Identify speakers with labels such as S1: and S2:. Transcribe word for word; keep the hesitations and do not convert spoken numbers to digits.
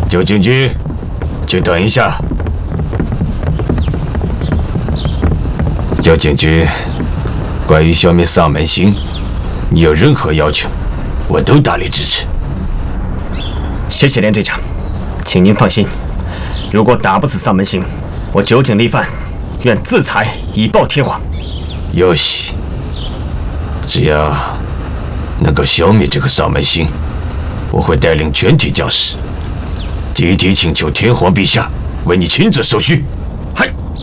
S1: 九景君，请等一下。九景君，关于消灭丧门星，你有任何要求，我都大力支持。
S2: 谢谢连队长，请您放心，如果打不死丧门星，我九井立范愿自裁以报天皇。
S1: 有喜，只要能够消灭这个丧门星，我会带领全体将士集体请求天皇陛下为你亲自收虚。